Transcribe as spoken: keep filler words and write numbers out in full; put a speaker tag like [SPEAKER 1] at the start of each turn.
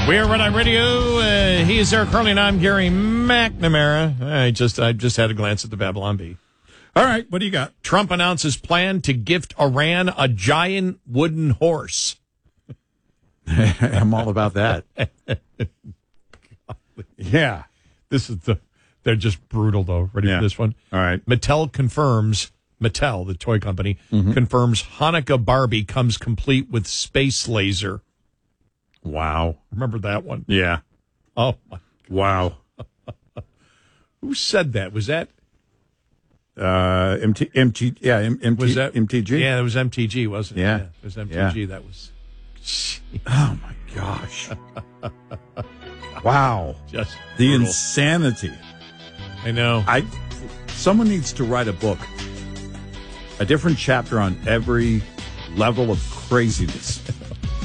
[SPEAKER 1] We are Red Eye Radio. Uh, he is Eric Carly, and I'm Gary McNamara. I just I just had a glance at the Babylon Bee.
[SPEAKER 2] All right, what do you got?
[SPEAKER 1] Trump announces plan to gift Iran a giant wooden horse.
[SPEAKER 2] I'm all about that. Yeah.
[SPEAKER 1] This is the, they're just brutal, though. Ready
[SPEAKER 2] Yeah.
[SPEAKER 1] for this one?
[SPEAKER 2] All right.
[SPEAKER 1] Mattel confirms, Mattel, the toy company,
[SPEAKER 2] Mm-hmm.
[SPEAKER 1] confirms Hanukkah Barbie comes complete with space laser.
[SPEAKER 2] Wow.
[SPEAKER 1] Remember that one?
[SPEAKER 2] Yeah.
[SPEAKER 1] Oh, my.
[SPEAKER 2] Wow.
[SPEAKER 1] Who said that? Was that?
[SPEAKER 2] Uh, MT, MT, yeah, M, MT,
[SPEAKER 1] Was that
[SPEAKER 2] M T G?
[SPEAKER 1] Yeah, it was M T G, wasn't it?
[SPEAKER 2] Yeah.
[SPEAKER 1] It was M T G.
[SPEAKER 2] Yeah.
[SPEAKER 1] That was.
[SPEAKER 2] Oh, my gosh. Wow.
[SPEAKER 1] Just
[SPEAKER 2] The
[SPEAKER 1] brutal.
[SPEAKER 2] insanity.
[SPEAKER 1] I know.
[SPEAKER 2] I. Someone needs to write a book, a different chapter on every level of craziness